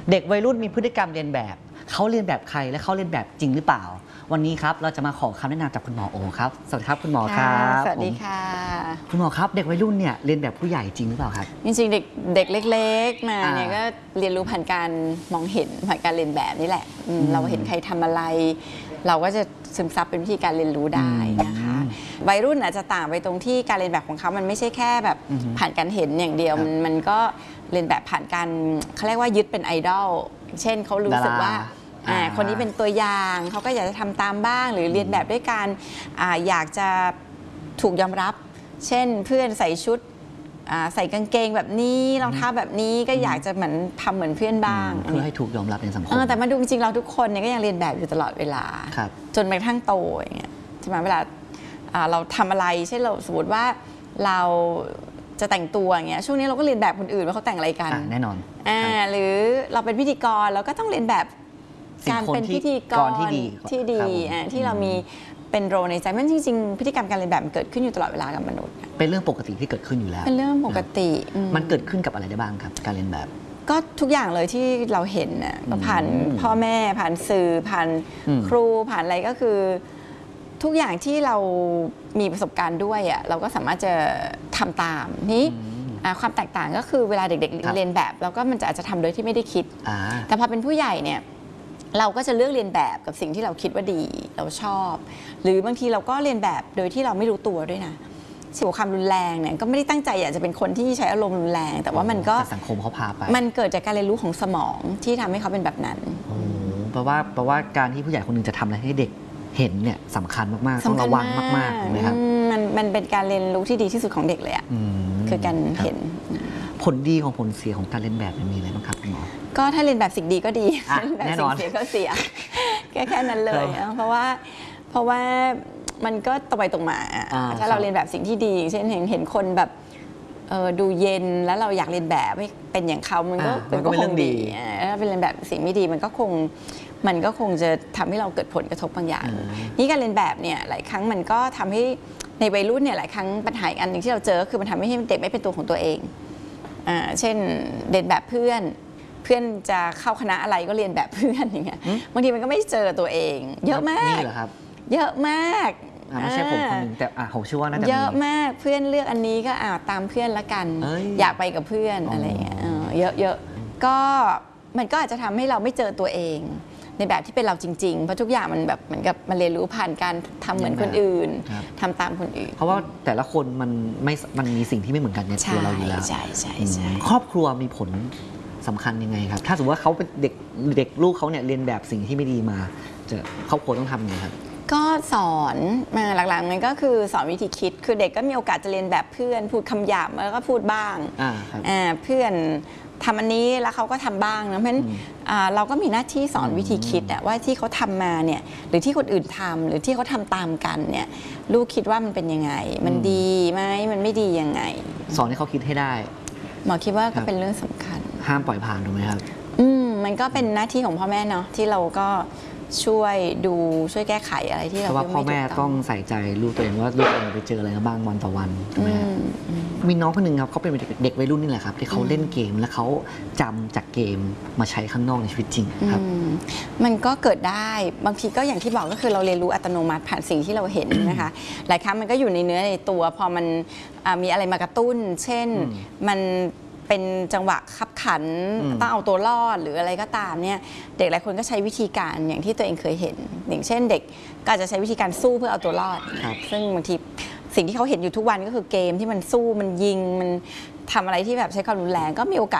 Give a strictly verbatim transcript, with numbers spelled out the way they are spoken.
เด็กวัยรุ่นมีพฤติกรรมเรียนแบบเขาเรียนแบบใครและเขาเรียนแบบจริงหรือเปล่าวันนี้ครับเราจะมาขอคำแนะนำจากคุณหมอโอครับสวัสดีครับคุณหมอครับสวัสดีค่ะคุณหมอครับเด็กวัยรุ่นเนี่ยเรียนแบบผู้ใหญ่จริงหรือเปล่าครับจริงๆเด็กเด็กเล็กๆมาเนี่ยก็เรียนรู้ผ่านการมองเห็นผ่านการเรียนแบบนี่แหละเราเห็นใครทำอะไรเราก็จะซึมซับเป็นวิธีการเรียนรู้ได้นะคะวัยรุ่นอาจจะต่างไปตรงที่การเรียนแบบของเขามันไม่ใช่แค่แบบผ่านการเห็นอย่างเดียวมันมันก็เรียนแบบผ่านการเขาเรียกว่ายึดเป็นไอดอลเช่นเขารู้สึกว่าคนนี้เป็นตัวอย่างเขาก็อยากจะทำตามบ้างหรือเรียนแบบด้วยการออยากจะถูกยอมรับเช่นเพื่อนใส่ชุดใส่กางเกงแบบนี้รองเท้าแบบนี้ก็อยากจะเหมือนทำเหมือนเพื่อนบ้างเพื่อให้ถูกยอมรับในสังคมแต่มาดูจริงๆเราทุกคนเนี่ยก็ยังเรียนแบบอยู่ตลอดเวลาจนไปกระทั่งโตอย่างเงี้ยใช่ไหมเวลาเราทำอะไรเช่นเราสมมติว่าเราจะแต่งตัวอย่างเงี้ยช่วงนี้เราก็เรียนแบบคนอื่นว่าเขาแต่งอะไรกันแน่นอนอ่าหรือเราเป็นพิธีกรเราก็ต้องเรียนแบบการเป็นพิธีกรที่ดีที่ดีที่เรามีเป็นโรในใจมันจริงๆพฤติกรรมการเรียนแบบมันเกิดขึ้นอยู่ตลอดเวลากับมนุษย์เป็นเรื่องปกติที่เกิดขึ้นอยู่แล้วเป็นเรื่องปกติมันเกิดขึ้นกับอะไรได้บ้างครับการเรียนแบบก็ทุกอย่างเลยที่เราเห็นน่ะผ่านพ่อแม่ผ่านสื่อผ่านครูผ่านอะไรก็คือทุกอย่างที่เรามีประสบการณ์ด้วยอ่ะเราก็สามารถจะทำตามนี้ความแตกต่างก็คือเวลาเด็กๆเรียนแบบเราก็มันจะอาจจะทำโดยที่ไม่ได้คิดแต่พอเป็นผู้ใหญ่เนี่ยเราก็จะเลือกเรียนแบบกับสิ่งที่เราคิดว่าดีเราชอบหรือบางทีเราก็เรียนแบบโดยที่เราไม่รู้ตัวด้วยนะสิ่งความรุนแรงเนี่ยก็ไม่ได้ตั้งใจอยากจะเป็นคนที่ใช้อารมณ์รุนแรงแต่ว่ามันก็สังคมเขาพาไปมันเกิดจากการเรียนรู้ของสมองที่ทำให้เขาเป็นแบบนั้นแปลว่าแปลว่าการที่ผู้ใหญ่คนหนึ่งจะทำอะไรให้เด็กเห็นเนี่ยสำคัญมากๆต้องระวังมากๆถูกไหมครับมันมันเป็นการเรียนรู้ที่ดีที่สุดของเด็กเลยอ่ะคือการเห็นผลดีของผลเสียของการเรียนแบบมีอะไรบ้างครับคุณหมอก็ถ้าเรียนแบบสิ่งดีก็ดีแน่นอนเสียก็เสียแค่แค่นั้นเลยเพราะว่าเพราะว่ามันก็ตรงไปตรงมาถ้าเราเรียนแบบสิ่งที่ดีเช่นเห็นเห็นคนแบบดูเย็นแล้วเราอยากเรียนแบบให้เป็นอย่างเขามันก็มันก็คงดีถ้าเป็นเรียนแบบสิ่งไม่ดีมันก็คงมันก็คงจะทำให้เราเกิดผลกระทบบางอย่างนี่การเรียนแบบเนี่ยหลายครั้งมันก็ทำให้ในวัยรุ่นเนี่ยหลายครั้งปัญหาอันหนึ่งที่เราเจอคือมันทำให้เด็กไม่เป็นตัวของตัวเองเช่นเรียนแบบเพื่อนเพื่อนจะเข้าคณะอะไรก็เรียนแบบเพื่อนอย่างเงี้ยบางทีมันก็ไม่เจอตัวเอง เยอะมากเยอะมากไม่ใช่ผมคนหนึ่งแต่ผมเชื่อว่าน่าจะเยอะมากเพื่อนเลือกอันนี้ก็อ่าตามเพื่อนละกันอยากไปกับเพื่อนอะไรเงี้ยเยอะๆก็มันก็อาจจะทำให้เราไม่เจอตัวเองในแบบที่เป็นเราจริงๆเพราะทุกอย่างมันแบบเหมือนกับมันเรียนรู้ผ่านการทำเหมือนคนอื่นทำตามคนอื่นเพราะว่าแต่ละคนมันไม่มันมีสิ่งที่ไม่เหมือนกันในตัวเราอยู่แล้วใช่ใช่ใช่ครอบครัวมีผลสำคัญยังไงครับถ้าสมมติว่าเขาเป็นเด็กเด็กลูกเขาเนี่ยเรียนแบบสิ่งที่ไม่ดีมาจะครอบครัวต้องทำยังไงครับก็สอนมาหลักๆมันก็คือสอนวิธีคิดคือเด็กก็มีโอกาสจะเรียนแบบเพื่อนพูดคำหยาบแล้วก็พูดบ้างเพื่อนทำอันนี้แล้วเขาก็ทำบ้างนะเพราะฉะนั้นเราก็มีหน้าที่สอนวิธีคิดว่าที่เขาทำมาเนี่ยหรือที่คนอื่นทำหรือที่เขาทำตามกันเนี่ยลูกคิดว่ามันเป็นยังไงมันดีไหมมันไม่ดียังไงสอนให้เขาคิดให้ได้หมอคิดว่าก็เป็นเรื่องสำคัญห้ามปล่อยผ่านถูกไหมครับอืมมันก็เป็นหน้าที่ของพ่อแม่เนาะที่เราก็ช่วยดูช่วยแก้ไขอะไรที่เราเพราะว่าพ่อแม่ต้องใส่ใจลูกตัวเองว่าลูกตัวเองไปเจออะไรบ้างวันต่อวันถูกไหมมีน้องคนหนึ่งครับเขาเป็นเด็กวัยรุ่นนี่แหละครับที่เขาเล่นเกมแล้วเขาจำจากเกมมาใช้ข้างนอกในชีวิตจริงครับมันก็เกิดได้บางทีก็อย่างที่บอกก็คือเราเรียนรู้อัตโนมัติผ่านสิ่งที่เราเห็นนะคะหลายครั้งมันก็อยู่ในเนื้อในตัวพอมันมีอะไรมากระตุ้นเช่นมันเป็นจังหวะขับขันต้องเอาตัวรอดหรืออะไรก็ตามเนี่ยเด็กหลายคนก็ใช้วิธีการอย่างที่ตัวเองเคยเห็นอย่างเช่นเด็กก็อาจจะใช้วิธีการสู้เพื่อเอาตัวรอดซึ่งบางทีสิ่งที่เขาเห็นอยู่ทุกวันก็คือเกมที่มันสู้มันยิงมันทำอะไรที่แบบใช้ความรุนแรงก็มีโอกาส